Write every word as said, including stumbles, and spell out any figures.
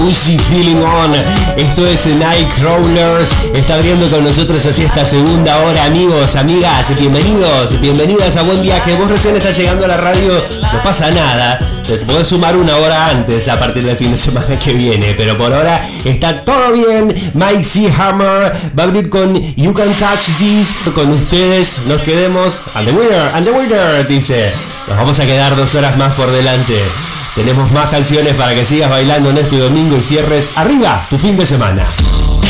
Easy Feeling On. Esto es Nightcrawlers. Está abriendo con nosotros así esta segunda hora, amigos, amigas. Bienvenidos, bienvenidas a Buen Viaje. Vos recién estás llegando a la radio, no pasa nada. Te podés sumar una hora antes a partir del fin de semana que viene, pero por ahora está todo bien. Mike C. Hammer va a abrir con You Can Touch This. Con ustedes nos quedemos. And the winner, and the winner, dice. Nos vamos a quedar dos horas más por delante. Tenemos más canciones para que sigas bailando en este domingo y cierres arriba tu fin de semana.